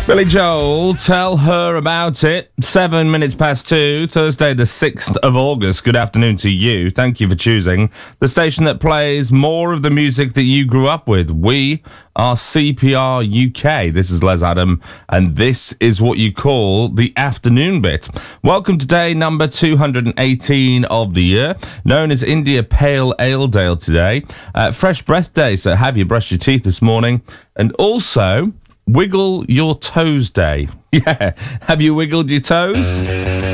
Billy Joel, Tell Her About It. 7 minutes past 2, Thursday the 6th of August. Good afternoon to you. Thank you for choosing the station that plays more of the music that you grew up with. We are CPR UK. This is Les Adam, and this is what you call the afternoon bit. Welcome to day number 218 of the year, known as India Pale Ale Day today. Fresh Breath Day, so have you brushed your teeth this morning? And also, Wiggle Your Toes Day. Yeah, have you wiggled your toes?